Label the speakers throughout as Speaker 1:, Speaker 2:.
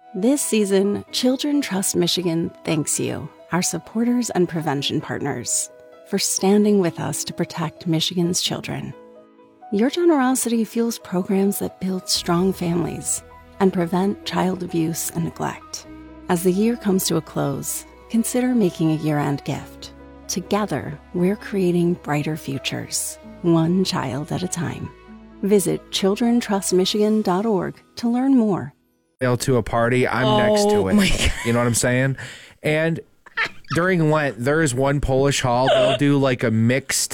Speaker 1: This season, Children Trust Michigan thanks you, our supporters and prevention partners, for standing with us to protect Michigan's children. Your generosity fuels programs that build strong families and prevent child abuse and neglect. As the year comes to a close, consider making a year-end gift. Together, we're creating brighter futures, one child at a time. Visit childrentrustmichigan.org to learn more.
Speaker 2: To a party, I'm next to it.
Speaker 3: My God.
Speaker 2: You know what I'm saying? And during Lent, there's one Polish hall they'll do like a mixed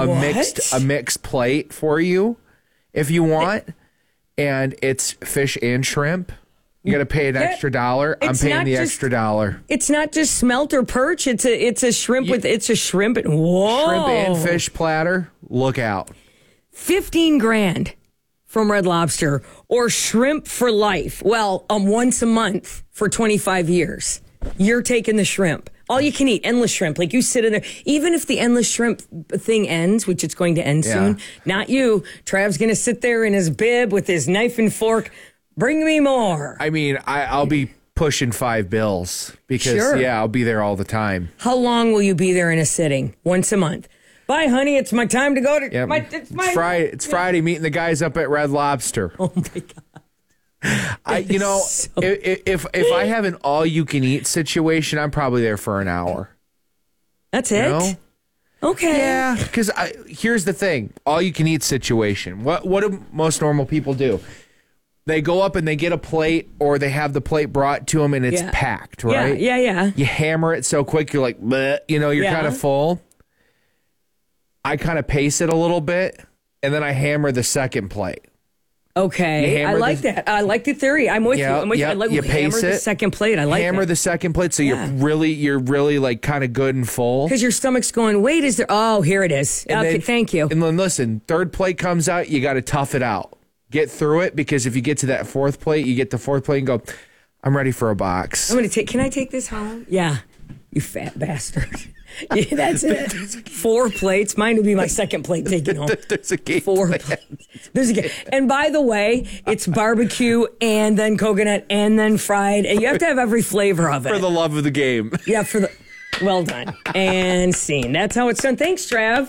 Speaker 2: plate for you if you want, and it's fish and shrimp. You got to pay an extra $1. I'm paying the extra $1.
Speaker 3: It's not just smelt or perch. It's a shrimp it's a shrimp. Whoa.
Speaker 2: Shrimp and fish platter. Look out.
Speaker 3: $15,000 from Red Lobster, or shrimp for life. Well, once a month for 25 years. You're taking the shrimp. All you can eat, endless shrimp. Like you sit in there. Even if the endless shrimp thing ends, which it's going to end soon, not you. Trav's going to sit there in his bib with his knife and fork. Bring me more.
Speaker 2: I mean, I'll be pushing $5 because, I'll be there all the time.
Speaker 3: How long will you be there in a sitting? Once a month. Bye, honey. It's my time to go to.
Speaker 2: Yep. It's Friday. Meeting the guys up at Red Lobster.
Speaker 3: Oh my God!
Speaker 2: If I have an all-you-can-eat situation, I'm probably there for an hour.
Speaker 3: That's it.
Speaker 2: You know?
Speaker 3: Okay.
Speaker 2: Yeah, because here's the thing: all-you-can-eat situation. What do most normal people do? They go up and they get a plate, or they have the plate brought to them and it's packed, right?
Speaker 3: Yeah.
Speaker 2: You hammer it so quick, you're like, bleh, you're kind of full. I kind of pace it a little bit, and then I hammer the second plate.
Speaker 3: Okay, I like that. I like the theory. I'm with you. I like
Speaker 2: you pace
Speaker 3: hammer
Speaker 2: it.
Speaker 3: The second plate. I like
Speaker 2: hammer the second plate, so you're really like kind of good and full.
Speaker 3: Because your stomach's going, wait, is there? Oh, here it is. Okay, thank you.
Speaker 2: And then listen, third plate comes out, you got to tough it out. Get through it, because if you get to that fourth plate, you get the fourth plate and go, I'm ready for a box.
Speaker 3: Can I take this home? Yeah, you fat bastard. Yeah, that's it. 4 plates. Mine would be my second plate taken home.
Speaker 2: There's a game.
Speaker 3: 4 plates. There's a game. And by the way, it's barbecue and then coconut and then fried. And you have to have every flavor of it.
Speaker 2: For the love of the game.
Speaker 3: Yeah, well done. And scene. That's how it's done. Thanks, Trav.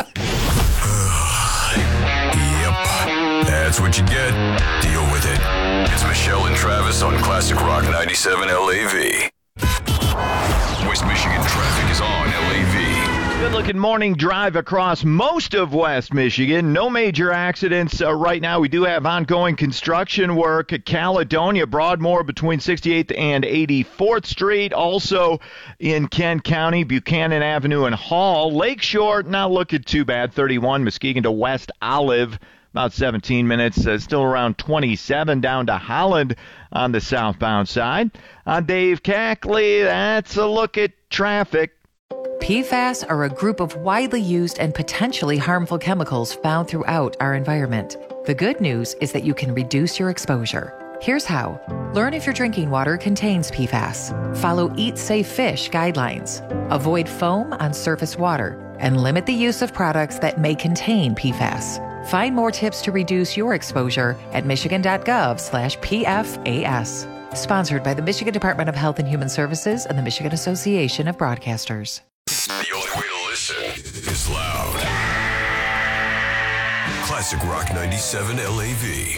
Speaker 4: Yep. That's what you get. Deal with it. It's Michelle and Travis on Classic Rock 97 LAV. West Michigan traffic is on LAV.
Speaker 5: Good-looking morning drive across most of West Michigan. No major accidents right now. We do have ongoing construction work at Caledonia, Broadmoor between 68th and 84th Street. Also in Kent County, Buchanan Avenue and Hall. Lakeshore, not looking too bad. 31, Muskegon to West Olive. About 17 minutes, still around 27 down to Holland on the southbound side. Dave Cackley, that's a look at traffic.
Speaker 6: PFAS are a group of widely used and potentially harmful chemicals found throughout our environment. The good news is that you can reduce your exposure. Here's how. Learn if your drinking water contains PFAS. Follow Eat Safe Fish guidelines. Avoid foam on surface water. And limit the use of products that may contain PFAS. Find more tips to reduce your exposure at michigan.gov/PFAS. Sponsored by the Michigan Department of Health and Human Services and the Michigan Association of Broadcasters.
Speaker 4: The only way to listen is loud. Classic Rock 97 LAV.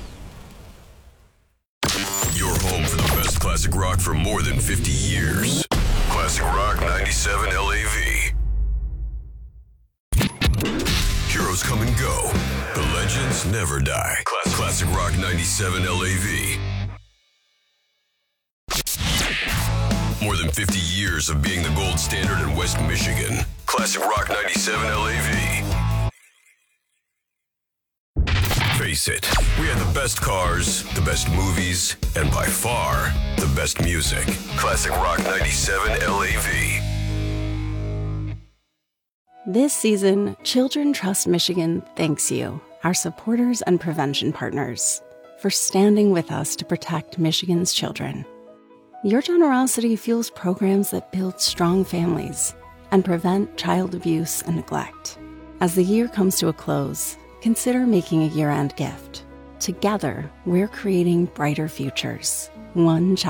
Speaker 4: Your home for the best classic rock for more than 50 years. Classic Rock 97 LAV. Heroes come and go. The legends never die. Classic Rock 97 LAV. More than 50 years of being the gold standard in West Michigan. Classic Rock 97 LAV. Face it, we had the best cars, the best movies, and by far, the best music. Classic Rock 97 LAV.
Speaker 1: This season, Children Trust Michigan thanks you, our supporters and prevention partners, for standing with us to protect Michigan's children. Your generosity fuels programs that build strong families and prevent child abuse and neglect. As the year comes to a close, consider making a year-end gift. Together, we're creating brighter futures, one child